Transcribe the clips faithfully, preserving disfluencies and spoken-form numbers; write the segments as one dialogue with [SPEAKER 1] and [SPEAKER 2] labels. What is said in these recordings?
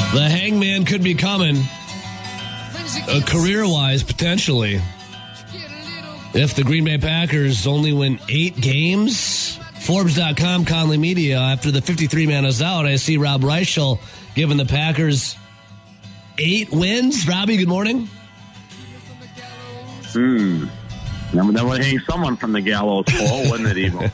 [SPEAKER 1] The hangman could be coming, uh, career-wise, potentially. If the Green Bay Packers only win eight games, Forbes dot com, Conley Media, after the fifty-three man is out, I see Rob Reichel giving the Packers eight wins. Robbie, good morning.
[SPEAKER 2] Hmm. That would hang someone from the gallows pole, wouldn't it, Evo?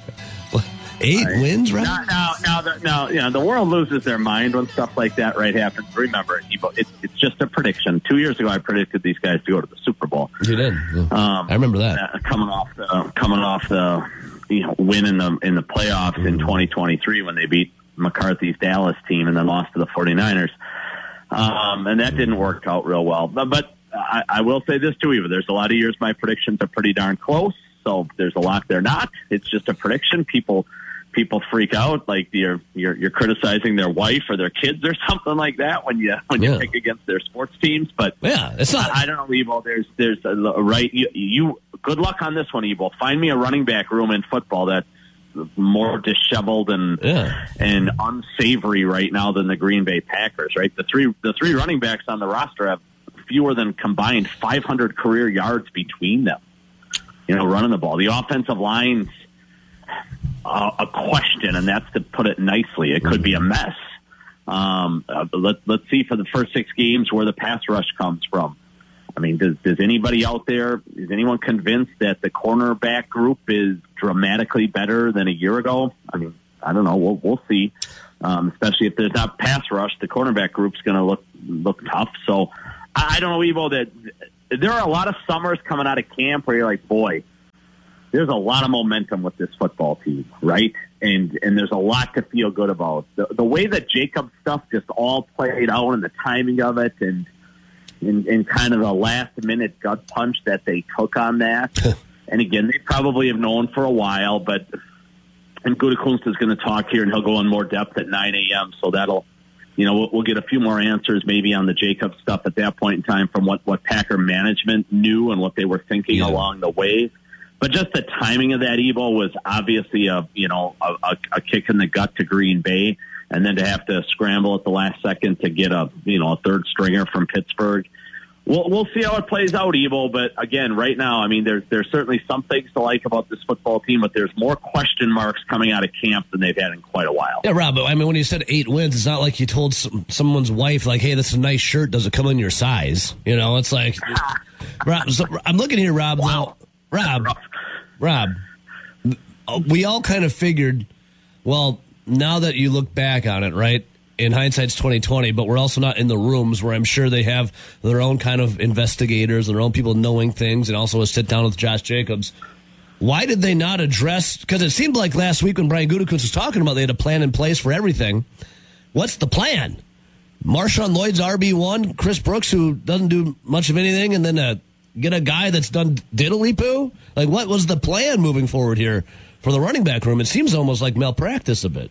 [SPEAKER 1] Eight
[SPEAKER 2] right.
[SPEAKER 1] wins, right?
[SPEAKER 2] Now, now, now, the, now, you know, the world loses their mind when stuff like that, right, happens. Remember, Evo, it's, it's just a prediction. Two years ago, I predicted these guys to go to the Super Bowl.
[SPEAKER 1] You did. Yeah. Um, I remember that.
[SPEAKER 2] Uh, coming off the coming off the you know win in the in the playoffs mm. in twenty twenty-three when they beat McCarthy's Dallas team and then lost to the 49ers, um, and that didn't work out real well. But, but I, I will say this too, Evo. There's a lot of years my predictions are pretty darn close. So there's a lot they're not. It's just a prediction. People. People freak out like you're, you're you're criticizing their wife or their kids or something like that when you when you yeah. pick against their sports teams. But
[SPEAKER 1] yeah, it's not.
[SPEAKER 2] I, I don't know, Evo. There's there's a, a right. You, you good luck on this one, Evo. Find me a running back room in football that's more disheveled and
[SPEAKER 1] yeah.
[SPEAKER 2] and unsavory right now than the Green Bay Packers. Right, the three the three running backs on the roster have fewer than combined five hundred career yards between them. You know, running the ball. The offensive line's Uh, a question, and that's to put it nicely. It could be a mess. Um, uh, let, let's see for the first six games where the pass rush comes from. I mean, does, does anybody out there, is anyone convinced that the cornerback group is dramatically better than a year ago? I mean, I don't know. We'll, we'll see. Um, especially if there's not pass rush, the cornerback group's going to look look tough. So I, I don't know, Evo, that there are a lot of summers coming out of camp where you're like, boy, there's a lot of momentum with this football team, right? And and there's a lot to feel good about. The, the way that Jacobs stuff just all played out and the timing of it and, and, and kind of the last-minute gut punch that they took on that. And, again, they probably have known for a while, but and Gutekunst is going to talk here, and he'll go in more depth at nine a.m., so that'll, you know, we'll, we'll get a few more answers maybe on the Jacobs stuff at that point in time from what, what Packer management knew and what they were thinking yeah. along the way. But just the timing of that, Evo, was obviously a you know a, a, a kick in the gut to Green Bay, and then to have to scramble at the last second to get a you know a third stringer from Pittsburgh. We'll we'll see how it plays out, Evo. But again, right now, I mean, there's there's certainly some things to like about this football team, but there's more question marks coming out of camp than they've had in quite a while.
[SPEAKER 1] Yeah, Rob. I mean, when you said eight wins, it's not like you told some, someone's wife, like, "Hey, this is a nice shirt. Does it come in your size?" You know, it's like, Rob, so I'm looking here, Rob.
[SPEAKER 2] Wow.
[SPEAKER 1] Now, Rob. Rob, we all kind of figured, well, now that you look back on it, right? In hindsight's twenty twenty, but we're also not in the rooms where I'm sure they have their own kind of investigators, their own people knowing things, and also a sit down with Josh Jacobs. Why did they not address? Because it seemed like last week when Brian Gutekunst was talking about they had a plan in place for everything. What's the plan? Marshawn Lloyd's R B one, Chris Brooks, who doesn't do much of anything, and then a get a guy that's done diddly-poo? Like, what was the plan moving forward here for the running back room? It seems almost like malpractice a bit.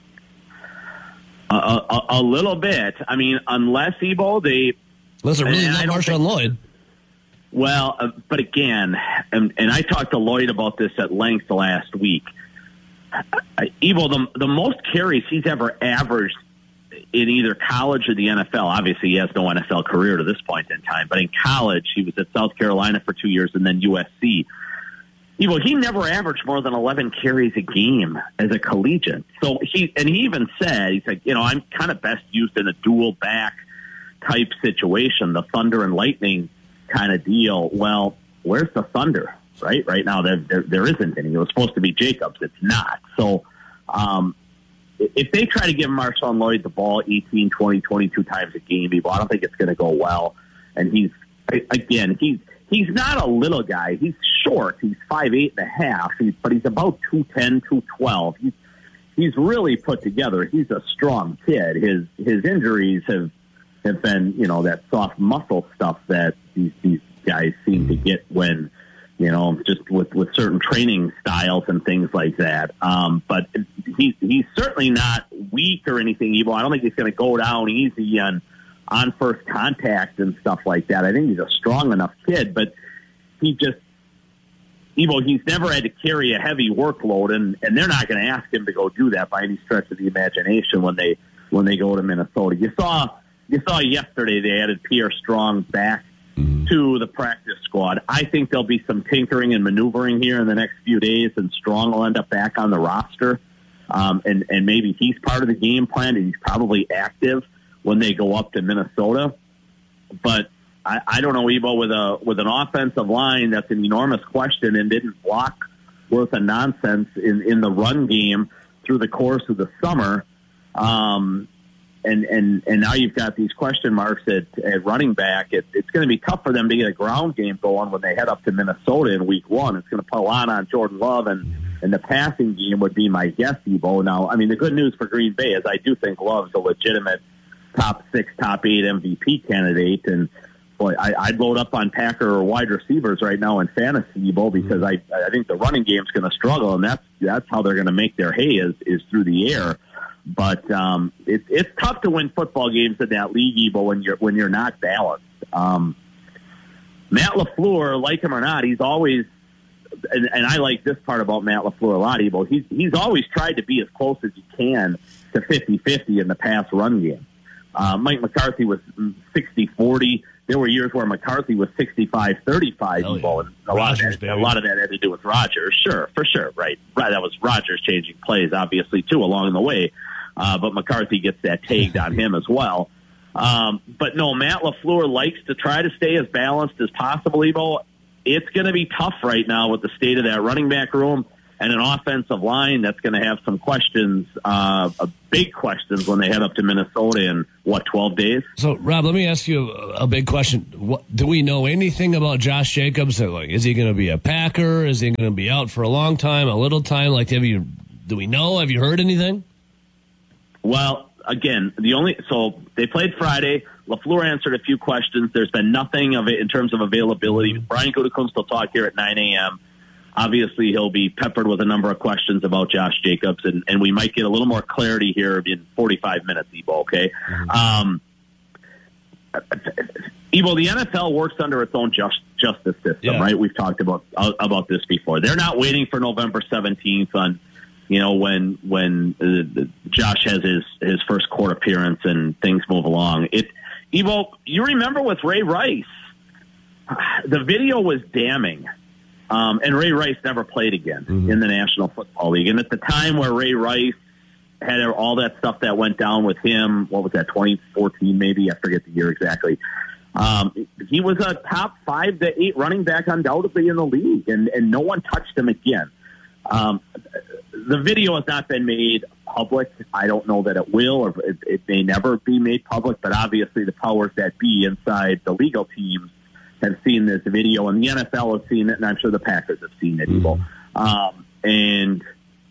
[SPEAKER 2] A, a, a little bit. I mean, unless, Ebo, they...
[SPEAKER 1] Unless it really not Marshawn think, Lloyd.
[SPEAKER 2] Well, uh, but again, and, and I talked to Lloyd about this at length last week. Uh, Ebo, the, the most carries he's ever averaged in either college or the N F L. Obviously, he has no N F L career to this point in time, but in college, he was at South Carolina for two years and then U S C. Well, he never averaged more than eleven carries a game as a collegiate. So he, and he even said, he's like, you know, I'm kind of best used in a dual back type situation, the thunder and lightning kind of deal. Well, where's the thunder, right? Right now, there, there, there isn't any. It was supposed to be Jacobs. It's not. So, um, if they try to give Marshawn Lloyd the ball eighteen, twenty, twenty-two times a game, I don't think it's going to go well. And he's, again, he's he's not a little guy. He's short. He's five eight and a half, he's, but he's about two ten, two twelve. He's, he's really put together. He's a strong kid. His his injuries have have been, you know, that soft muscle stuff that these, these guys seem to get when, you know, just with, with certain training styles and things like that. Um, but he's he's certainly not weak or anything, Evo. I don't think he's going to go down easy on on first contact and stuff like that. I think he's a strong enough kid, but he just, Evo, he's never had to carry a heavy workload, and, and they're not going to ask him to go do that by any stretch of the imagination when they when they go to Minnesota. You saw you saw yesterday they added Pierre Strong back mm-hmm. to the practice squad. I think there'll be some tinkering and maneuvering here in the next few days, and Strong will end up back on the roster. Um, and, and maybe he's part of the game plan, and he's probably active when they go up to Minnesota. But I, I don't know, Ebo, with a with an offensive line that's an enormous question and didn't block worth of nonsense in, in the run game through the course of the summer. Um, and, and, and now you've got these question marks at, at running back. It, it's going to be tough for them to get a ground game going when they head up to Minnesota in week one. It's going to put a lot on Jordan Love, and, and the passing game would be my guess, Ebo. Now, I mean, the good news for Green Bay is I do think Love's a legitimate top six, top eight M V P candidate. And boy, I, I'd load up on Packer or wide receivers right now in fantasy, Ebo, because I, I think the running game's going to struggle, and that's that's how they're going to make their hay is, is through the air. But um, it, it's tough to win football games in that league, Ebo, when you're when you're not balanced. Um, Matt LaFleur, like him or not, he's always, and, and I like this part about Matt LaFleur a lot, Ebo. He's he's always tried to be as close as he can to fifty-fifty in the pass run game. Uh, Mike McCarthy was sixty forty. There were years where McCarthy was sixty-five thirty-five.
[SPEAKER 1] Oh,
[SPEAKER 2] yeah. And a, lot of that, a lot of that had to do with Rodgers. Sure, for sure, right. right. That was Rodgers changing plays, obviously, too, along the way. Uh, but McCarthy gets that tagged on him as well. Um, but no, Matt LaFleur likes to try to stay as balanced as possible, Ebo. It's going to be tough right now with the state of that running back room and an offensive line that's going to have some questions, uh, big questions when they head up to Minnesota in, what, twelve days?
[SPEAKER 1] So, Rob, let me ask you a, a big question. What, do we know anything about Josh Jacobs? Like, is he going to be a Packer? Is he going to be out for a long time, a little time? Like, have you? Do we know? Have you heard anything?
[SPEAKER 2] Well, again, the only so they played Friday. LaFleur answered a few questions. There's been nothing of it in terms of availability. Mm-hmm. Brian Gutekunst will talk here at nine a.m. Obviously, he'll be peppered with a number of questions about Josh Jacobs, and, and we might get a little more clarity here in forty-five minutes, Ebo, okay? Mm-hmm. Um, Ebo, the N F L works under its own just, justice system, yeah. right? We've talked about uh, about this before. They're not waiting for November seventeenth on, you know, when when uh, Josh has his, his first court appearance and things move along. It, Ebo, you remember with Ray Rice, the video was damning. Um, and Ray Rice never played again mm-hmm. in the National Football League. And at the time where Ray Rice had all that stuff that went down with him, what was that, twenty fourteen maybe? I forget the year exactly. Um, he was a top five to eight running back undoubtedly in the league, and, and no one touched him again. Um, the video has not been made public. I don't know that it will, or it, it may never be made public, but obviously the powers that be inside the legal teams have seen this video, and the N F L has seen it, and I'm sure the Packers have seen it, mm-hmm. um, and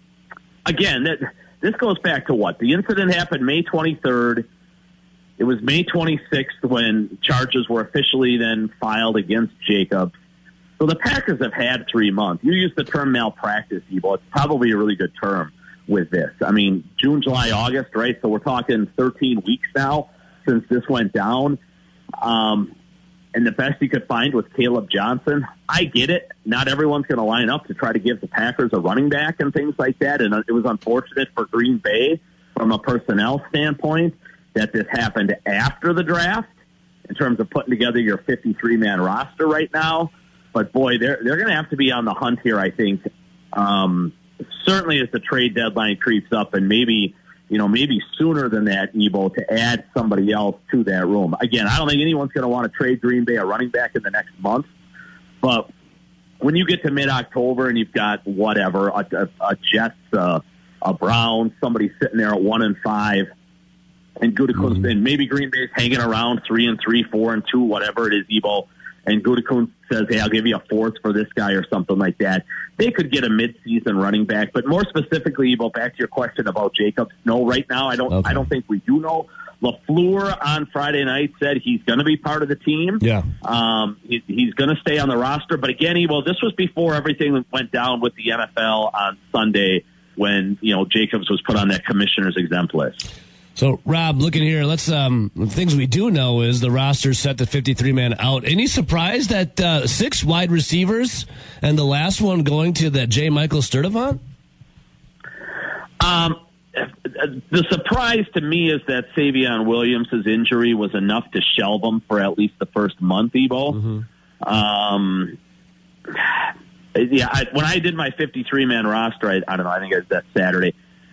[SPEAKER 2] again, that, this goes back to what? The incident happened May twenty-third. It was May twenty-sixth when charges were officially then filed against Jacobs. So the Packers have had three months. You use the term malpractice, Ebo. It's probably a really good term with this. I mean, June, July, August, right? So we're talking thirteen weeks now since this went down. Um, and the best you could find was Caleb Johnson. I get it. Not everyone's going to line up to try to give the Packers a running back and things like that. And it was unfortunate for Green Bay from a personnel standpoint that this happened after the draft in terms of putting together your fifty-three man roster right now. But, boy, they're, they're going to have to be on the hunt here, I think, um, certainly as the trade deadline creeps up, and maybe – you know, maybe sooner than that, Ebo, to add somebody else to that room. Again, I don't think anyone's going to want to trade Green Bay a running back in the next month. But when you get to mid-October and you've got whatever, a, a, a Jets, uh, a Browns, somebody sitting there at one and five, and Gutekunst, mm-hmm. and maybe Green Bay's hanging around three and three, four and two, whatever it is, Ebo, and Gutekunst says, hey, I'll give you a fourth for this guy or something like that. They could get a mid-season running back, but more specifically, Ebo, back to your question about Jacobs. No, right now, I don't. Okay. I don't think we do know. LaFleur on Friday night said he's going to be part of the team.
[SPEAKER 1] Yeah,
[SPEAKER 2] um, he, he's going to stay on the roster. But again, Ebo, this was before everything went down with the N F L on Sunday when you know Jacobs was put on that commissioner's exempt list.
[SPEAKER 1] So, Rob, looking here, let's um, the things we do know is the roster's set to fifty-three man out. Any surprise that uh, six wide receivers and the last one going to that J. Michael Sturdivant?
[SPEAKER 2] Um, the surprise to me is that Savion Williams' injury was enough to shelve him for at least the first month, Ebo. Mm-hmm. Um, yeah, I, when I did my fifty-three man roster, I, I don't know, I think it was that Saturday,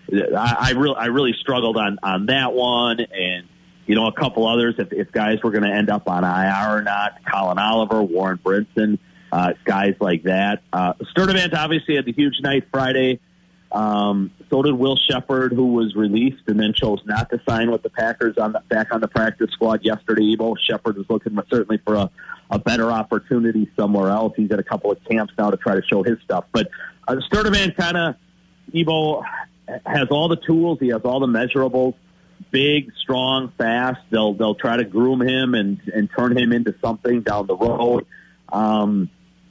[SPEAKER 2] I, I, really, I really struggled on, on that one, and, you know, a couple others, if, if guys were going to end up on I R or not, Colin Oliver, Warren Brinson, uh, guys like that. Uh, Sturdivant obviously had the huge night Friday. Um, so did Will Shepard, who was released and then chose not to sign with the Packers on the, back on the practice squad yesterday. Ebo Shepard is looking certainly for a, a better opportunity somewhere else. He's at a couple of camps now to try to show his stuff. But uh, Sturdivant kind of, Ebo has all the tools. He has all the measurables. Big, strong, fast. They'll they'll try to groom him and, and turn him into something down the road. Um,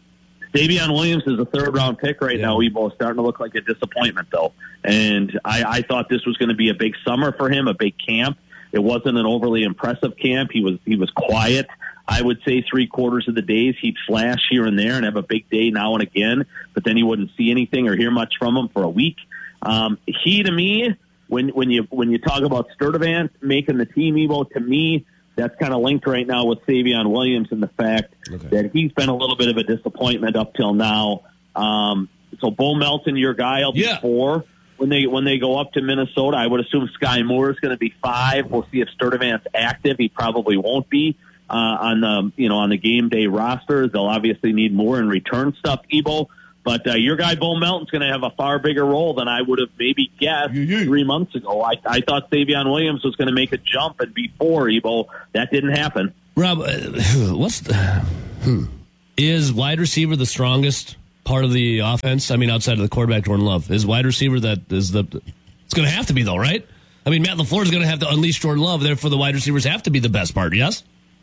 [SPEAKER 2] Savion Williams is a third-round pick right yeah. now. Ebo starting to look like a disappointment, though. And I, I thought this was going to be a big summer for him, a big camp. It wasn't an overly impressive camp. He was he was quiet. I would say three quarters of the days he'd flash here and there and have a big day now and again, but then you wouldn't see anything or hear much from him for a week. Um, he, to me, when when you when you talk about Sturdivant making the team, Ebo, to me, that's kind of linked right now with Savion Williams and the fact okay. that he's been a little bit of a disappointment up till now. Um, so Bo Melton, your guy, will be yeah. four when they when they go up to Minnesota. I would assume Sky Moore is going to be five. We'll see if Sturdivant's active. He probably won't be uh, on the you know on the game day rosters. They'll obviously need more in return stuff, Ebo. But uh, your guy, Bo Melton's going to have a far bigger role than I would have maybe guessed mm-hmm. three months ago. I, I thought Savion Williams was going to make a jump and be four, Ebo. That didn't happen.
[SPEAKER 1] Rob, uh, what's the, hmm. is wide receiver the strongest part of the offense? I mean, outside of the quarterback, Jordan Love. Is wide receiver that is the – it's going to have to be, though, right? I mean, Matt LaFleur is going to have to unleash Jordan Love. Therefore, the wide receivers have to be the best part, yes?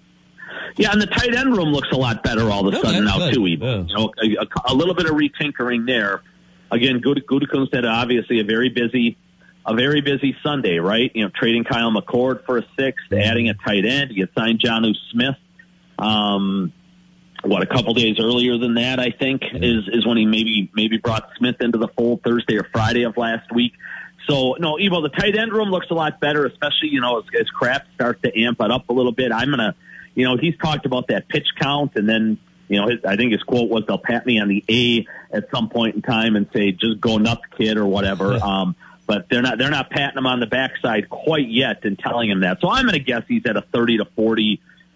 [SPEAKER 2] Yeah, and the tight end room looks a lot better all of a sudden okay, now, good. too, Ebo. Yeah. You know, a, a, a little bit of retinkering there. Again, Gutekunst had obviously a very busy a very busy Sunday, right? You know, trading Kyle McCord for a sixth, mm-hmm. adding a tight end. You signed Jonnu Smith. Um, what, a couple days earlier than that, I think, mm-hmm. is, is when he maybe maybe brought Smith into the fold Thursday or Friday of last week. So, no, Ebo, the tight end room looks a lot better, especially, you know, as, as Kraft starts to amp it up a little bit. I'm going to You know, he's talked about that pitch count, and then, you know, his, I think his quote was, they'll pat me on the A at some point in time and say, just go nuts, kid, or whatever. Yeah. Um, but they're not they're not patting him on the backside quite yet and telling him that. So I'm going to guess he's at a thirty to forty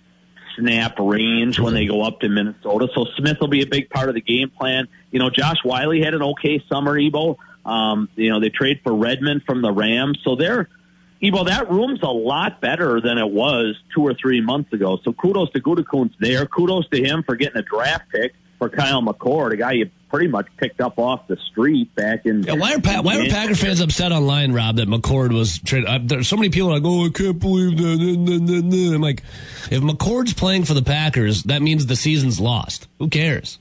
[SPEAKER 2] snap range when they go up to Minnesota. So Smith will be a big part of the game plan. You know, Josh Wiley had an okay summer, Ebo. Um, you know, they trade for Redmond from the Rams. So they're Ebo, that room's a lot better than it was two or three months ago. So kudos to Gutekunst there. Kudos to him for getting a draft pick for Kyle McCord, a guy you pretty much picked up off the street back in.
[SPEAKER 1] Yeah, why are pa- why are Packer fans upset online, Rob, that McCord was traded? Uh, there's so many people like, oh, I can't believe that. I'm like, if McCord's playing for the Packers, that means the season's lost. Who cares?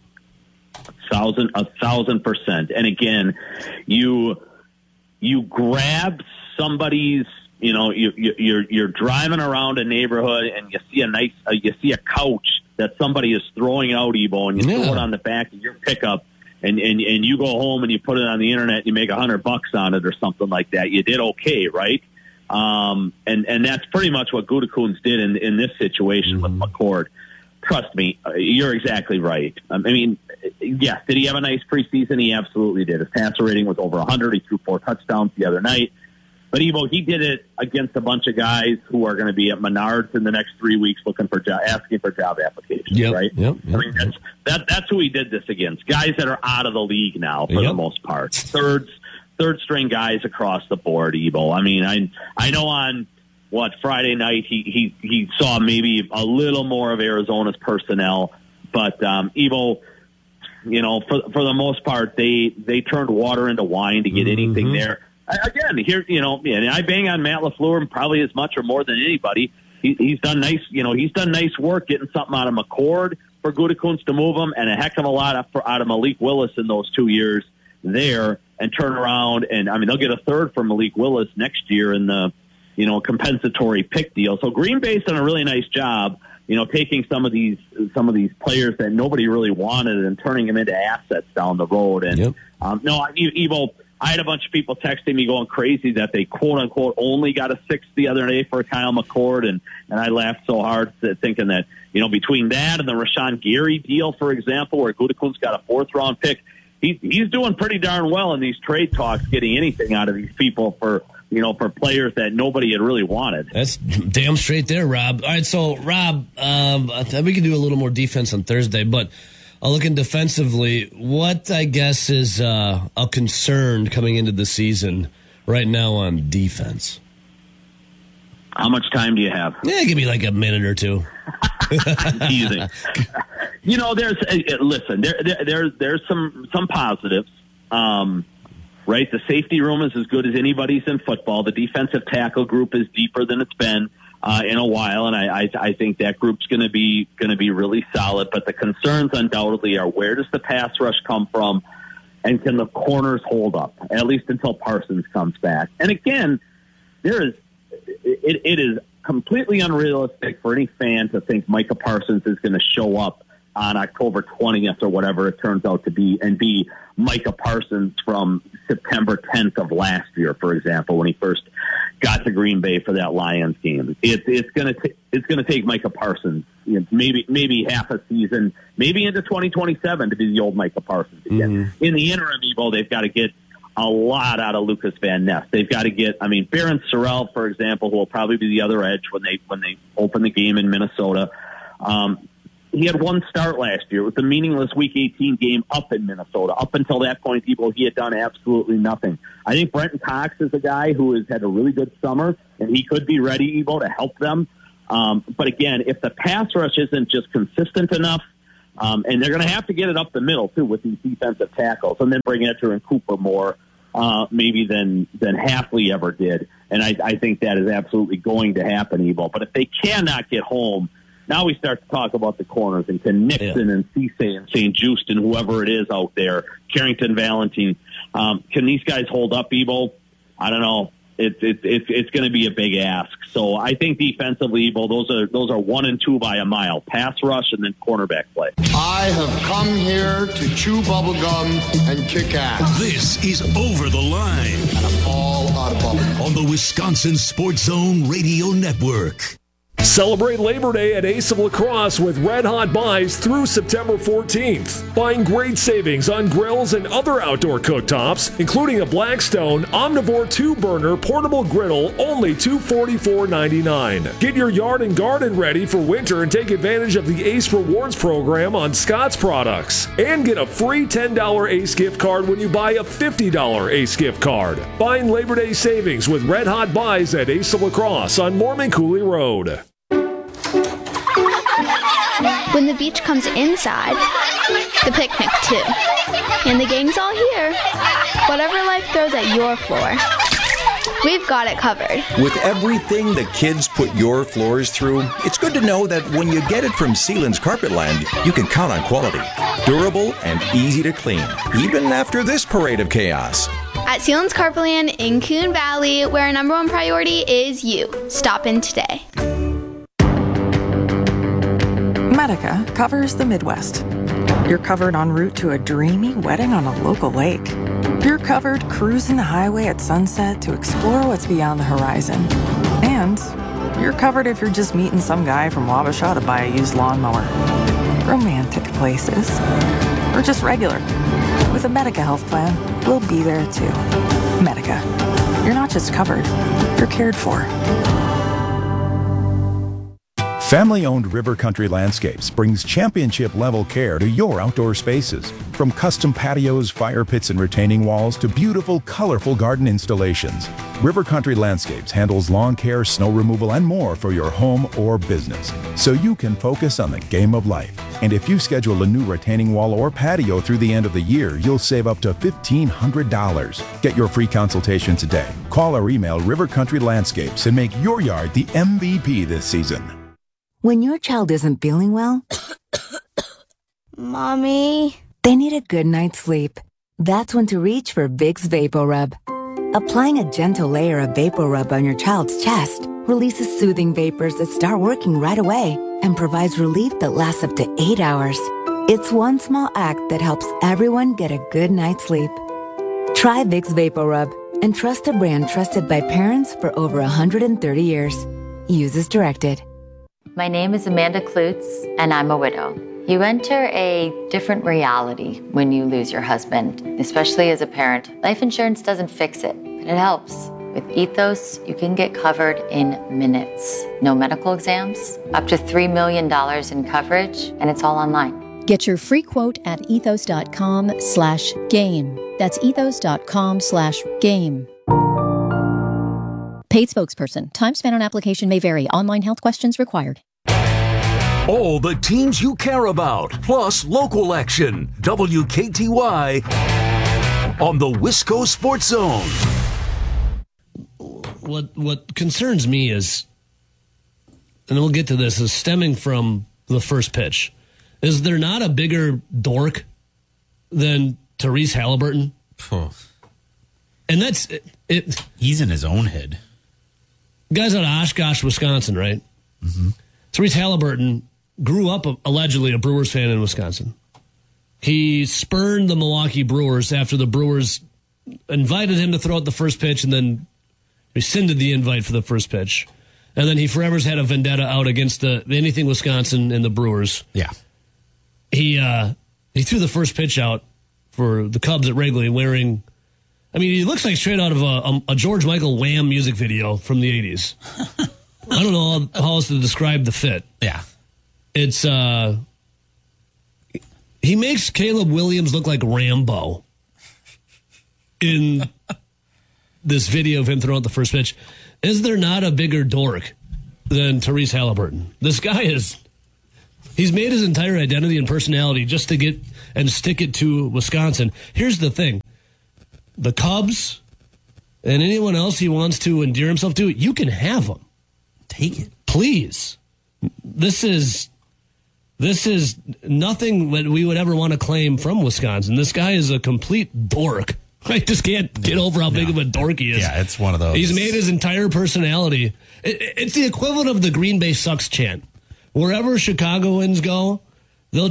[SPEAKER 2] A thousand, a thousand percent. And again, you you grab somebody's. You know, you, you, you're you're driving around a neighborhood and you see a nice, uh, you see a couch that somebody is throwing out, Ebo, and you yeah. throw it on the back of your pickup, and, and and you go home and you put it on the internet and you make a hundred bucks on it or something like that. You did okay, right? Um, and and that's pretty much what Gutekunst did in in this situation mm-hmm. with McCord. Trust me, uh, you're exactly right. Um, I mean, yes, did he have a nice preseason? He absolutely did. His passer rating was over one hundred. He threw four touchdowns the other night. But, Ebo, he did it against a bunch of guys who are going to be at Menards in the next three weeks looking for job, asking for job applications,
[SPEAKER 1] yep,
[SPEAKER 2] right?
[SPEAKER 1] Yep, yep,
[SPEAKER 2] I mean, that's, that, that's who he did this against, guys that are out of the league now for
[SPEAKER 1] yep.
[SPEAKER 2] the most part. Third, third-string guys across the board, Ebo. I mean, I I know on, what, Friday night he, he, he saw maybe a little more of Arizona's personnel. But, um, Ebo, you know, for, for the most part, they, they turned water into wine to get mm-hmm. anything there. Again, here, you know, and I bang on Matt LaFleur probably as much or more than anybody. He, he's done nice, you know, he's done nice work getting something out of McCord for Gutekunst to move him, and a heck of a lot of, for, out of Malik Willis in those two years there, and turn around and I mean they'll get a third for Malik Willis next year in the, you know, compensatory pick deal. So Green Bay's done a really nice job, you know, taking some of these some of these players that nobody really wanted and turning them into assets down the road. And
[SPEAKER 1] yep.
[SPEAKER 2] um, no, Evo. I had a bunch of people texting me going crazy that they quote unquote only got a six the other day for Kyle McCord, and and I laughed so hard thinking that, you know, between that and the Rashawn Gary deal, for example, where Gutekunst got a fourth round pick, he, he's doing pretty darn well in these trade talks, getting anything out of these people for, you know, for players that nobody had really wanted.
[SPEAKER 1] That's damn straight there, Rob. All right, so Rob, um, I think we can do a little more defense on Thursday, but uh, looking defensively, what I guess is uh, a concern coming into the season right now on defense?
[SPEAKER 2] How much time do you have?
[SPEAKER 1] Yeah, give me like a minute or two.
[SPEAKER 2] Teasing. You know, there's uh, listen. There, there, there's there's some some positives. Um, right, the safety room is as good as anybody's in football. The defensive tackle group is deeper than it's been uh, in a while, and I I, I think that group's going to be going to be really solid. But the concerns undoubtedly are, where does the pass rush come from, and can the corners hold up at least until Parsons comes back? And again, there is it, it is completely unrealistic for any fan to think Micah Parsons is going to show up on October twentieth or whatever it turns out to be and be Micah Parsons from September tenth of last year, for example, when he first got to Green Bay for that Lions game. It's it's going to it's going to take Micah Parsons, you know, maybe maybe half a season, maybe into twenty twenty-seven to be the old Micah Parsons again. Mm-hmm. In the interim, Evo, they've got to get a lot out of Lucas Van Ness. They've got to get, I mean, Barron Sorrell, for example, who will probably be the other edge when they when they open the game in Minnesota. Um, he had one start last year. It was a meaningless Week eighteen game up in Minnesota. Up until that point, people, he had done absolutely nothing. I think Brenton Cox is a guy who has had a really good summer, and he could be ready, Evo, to help them. Um, but again, if the pass rush isn't just consistent enough, um, and they're going to have to get it up the middle, too, with these defensive tackles, and then bring Etcher and Cooper more, uh, maybe than than Hafley ever did. And I, I think that is absolutely going to happen, Evo. But if they cannot get home, now we start to talk about the corners, and can Nixon yeah. and Cisse and Saint Just and whoever it is out there, Carrington Valentine, um, can these guys hold up, Evo? I don't know. It's it's it's it's going to be a big ask. So I think defensively, Evo, those are those are one and two by a mile: pass rush and then cornerback play.
[SPEAKER 3] I have come here to chew bubblegum and kick ass.
[SPEAKER 4] This is Over the Line,
[SPEAKER 3] and I'm all out of bubblegum
[SPEAKER 4] on the Wisconsin Sports Zone Radio Network.
[SPEAKER 5] Celebrate Labor Day at Ace of La Crosse with red hot buys through September fourteenth. Find great savings on grills and other outdoor cooktops, including a Blackstone Omnivore two burner portable griddle, only two hundred forty-four ninety-nine. Get your yard and garden ready for winter and take advantage of the Ace Rewards program on Scott's products. And get a free ten dollars Ace gift card when you buy a fifty dollars Ace gift card. Find Labor Day savings with red hot buys at Ace of La Crosse on Mormon Cooley Road.
[SPEAKER 6] When the beach comes inside, the picnic too. And the gang's all here. Whatever life throws at your floor, we've got it covered.
[SPEAKER 7] With everything the kids put your floors through, it's good to know that when you get it from Sealand's Carpetland, you can count on quality. Durable and easy to clean, even after this parade of chaos.
[SPEAKER 6] At Sealand's Carpetland in Coon Valley, where our number one priority is you. Stop in today.
[SPEAKER 8] Medica covers the Midwest. You're covered en route to a dreamy wedding on a local lake. You're covered cruising the highway at sunset to explore what's beyond the horizon. And you're covered if you're just meeting some guy from Wabasha to buy a used lawnmower. Romantic places. Or just regular. With a Medica health plan, we'll be there too. Medica. You're not just covered, you're cared for.
[SPEAKER 9] Family-owned River Country Landscapes brings championship-level care to your outdoor spaces. From custom patios, fire pits, and retaining walls to beautiful, colorful garden installations, River Country Landscapes handles lawn care, snow removal, and more for your home or business, so you can focus on the game of life. And if you schedule a new retaining wall or patio through the end of the year, you'll save up to fifteen hundred dollars. Get your free consultation today. Call or email River Country Landscapes and make your yard the M V P this season.
[SPEAKER 10] When your child isn't feeling well,
[SPEAKER 6] Mommy,
[SPEAKER 10] they need a good night's sleep. That's when to reach for Vicks VapoRub. Applying a gentle layer of VapoRub on your child's chest releases soothing vapors that start working right away and provides relief that lasts up to eight hours. It's one small act that helps everyone get a good night's sleep. Try Vicks VapoRub and trust a brand trusted by parents for over one hundred thirty years. Use as directed.
[SPEAKER 11] My name is Amanda Klutz, and I'm a widow. You enter a different reality when you lose your husband, especially as a parent. Life insurance doesn't fix it, but it helps. With Ethos, you can get covered in minutes. No medical exams, up to three million dollars in coverage, and it's all online.
[SPEAKER 12] Get your free quote at ethos.com slash game. That's ethos.com slash game. Paid spokesperson. Time spent on application may vary. Online health questions required.
[SPEAKER 4] All the teams you care about, plus local action. W K T Y on the Wisco Sports Zone.
[SPEAKER 1] What what concerns me is, and we'll get to this, is stemming from the first pitch. Is there not a bigger dork than Therese Halliburton?
[SPEAKER 13] Oh.
[SPEAKER 1] And that's it, it.
[SPEAKER 13] He's in his own head.
[SPEAKER 1] Guy's out of Oshkosh, Wisconsin, right?
[SPEAKER 13] Mm-hmm.
[SPEAKER 1] Therese Halliburton grew up allegedly a Brewers fan in Wisconsin. He spurned the Milwaukee Brewers after the Brewers invited him to throw out the first pitch and then rescinded the invite for the first pitch. And then he forever's had a vendetta out against the anything Wisconsin and the Brewers.
[SPEAKER 13] Yeah.
[SPEAKER 1] He uh, he threw the first pitch out for the Cubs at Wrigley wearing, I mean, he looks like straight out of a, a, a George Michael Wham music video from the eighties. I don't know how, how else to describe the fit.
[SPEAKER 13] Yeah.
[SPEAKER 1] It's, uh, he makes Caleb Williams look like Rambo in this video of him throwing out the first pitch. Is there not a bigger dork than Therese Halliburton? This guy is, he's made his entire identity and personality just to get and stick it to Wisconsin. Here's the thing. The Cubs and anyone else he wants to endear himself to, you can have them.
[SPEAKER 13] Take it.
[SPEAKER 1] Please. This is this is nothing that we would ever want to claim from Wisconsin. This guy is a complete dork. I just can't get over how big no. of a dork he is.
[SPEAKER 13] Yeah, it's one of those.
[SPEAKER 1] He's made his entire personality. It, it's the equivalent of the Green Bay sucks chant. Wherever Chicagoans go,